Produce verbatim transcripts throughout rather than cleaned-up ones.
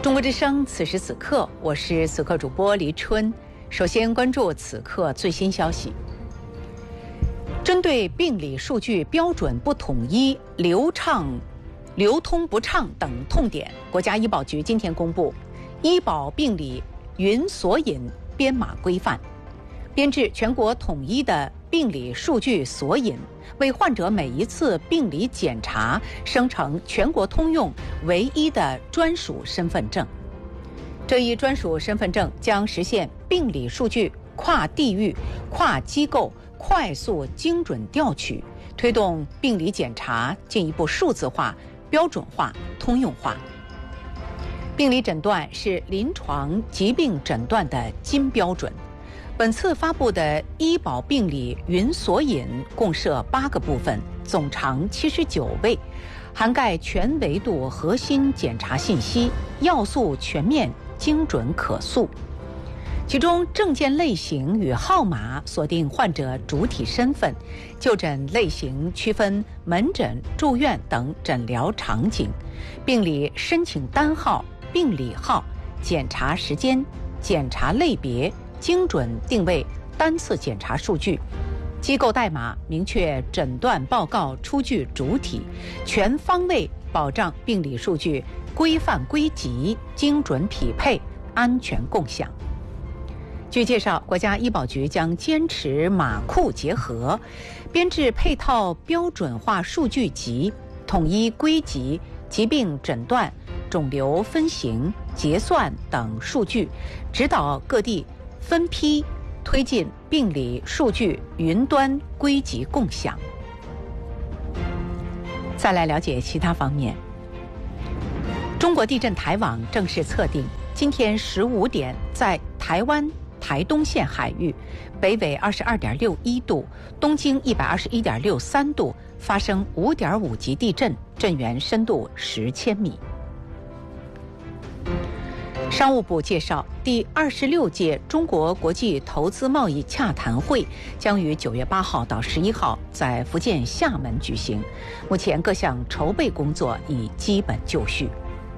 中国之声，此时此刻，我是此刻主播黎春。首先关注此刻最新消息。针对病理数据标准不统一、流畅、流通不畅等痛点，国家医保局今天公布《医保病理云索引编码规范》，编制全国统一的病理数据索引，为患者每一次病理检查生成全国通用唯一的专属身份证。这一专属身份证将实现病理数据跨地域、跨机构快速精准调取，推动病理检查进一步数字化、标准化、通用化。病理诊断是临床疾病诊断的金标准。本次发布的医保病理云索引共设八个部分，总长七十九位，涵盖全维度核心检查信息，要素全面、精准可溯。其中证件类型与号码锁定患者主体身份，就诊类型区分门诊、住院等诊疗场景，病理申请单号、病理号、检查时间、检查类别，精准定位单次检查数据，机构代码明确诊断报告出具主体，全方位保障病理数据规范归集、精准匹配、安全共享。据介绍，国家医保局将坚持码库结合，编制配套标准化数据集，统一归集疾病诊断、肿瘤分型、结算等数据，指导各地分批推进病理数据云端归集共享。再来了解其他方面。中国地震台网正式测定，今天十五点在台湾台东县海域，北纬二十二点六一度，东经一百二十一点六三度，发生五点五级地震，震源深度十千米。商务部介绍，第二十六届中国国际投资贸易洽谈会将于九月八号到十一号在福建厦门举行，目前各项筹备工作已基本就绪。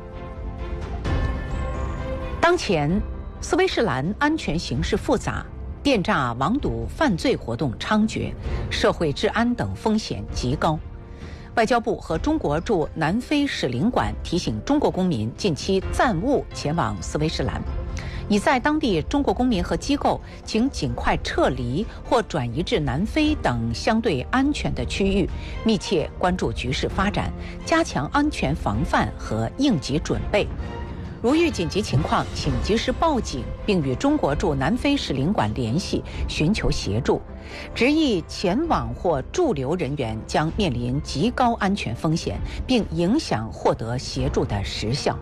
当前斯威士兰安全形势复杂，电诈、网赌犯罪活动猖獗，社会治安等风险极高。外交部和中国驻南非使领馆提醒中国公民近期暂勿前往斯威士兰，已在当地中国公民和机构请尽快撤离或转移至南非等相对安全的区域，密切关注局势发展，加强安全防范和应急准备。如遇紧急情况，请及时报警，并与中国驻南非使领馆联系，寻求协助。执意前往或驻留人员将面临极高安全风险，并影响获得协助的时效。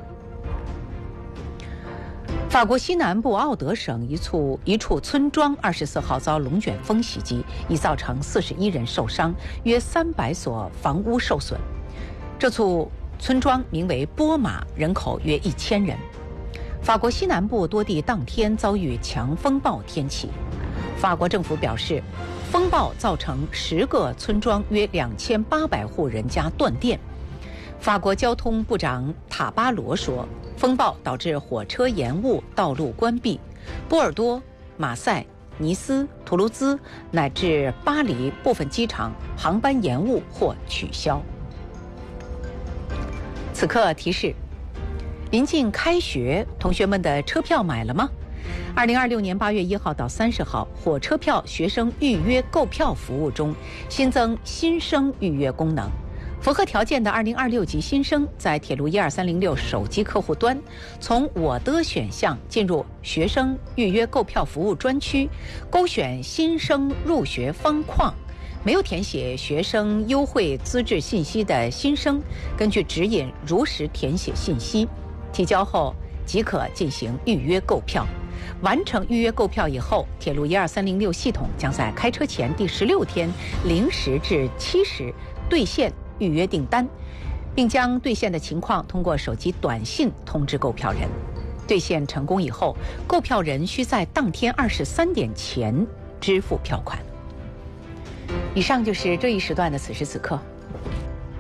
法国西南部奥德省一处一处村庄二十四号遭龙卷风袭击，已造成四十一人受伤，约三百所房屋受损。这处村庄名为波马，人口约一千人。法国西南部多地当天遭遇强风暴天气。法国政府表示，风暴造成十个村庄约两千八百户人家断电。法国交通部长塔巴罗说，风暴导致火车延误、道路关闭，波尔多、马赛、尼斯、图卢兹乃至巴黎部分机场航班延误或取消。此刻提示：临近开学，同学们的车票买了吗？二零二六年八月一号到三十号，火车票学生预约购票服务中新增新生预约功能。符合条件的二零二六级新生在铁路一二三零六手机客户端，从我的选项进入学生预约购票服务专区，勾选新生入学方框。没有填写学生优惠资质信息的新生，根据指引如实填写信息，提交后即可进行预约购票。完成预约购票以后，铁路一二三零六系统将在开车前第十六天零时至七时兑现预约订单，并将兑现的情况通过手机短信通知购票人。兑现成功以后，购票人需在当天二十三点前支付票款。以上就是这一时段的此时此刻，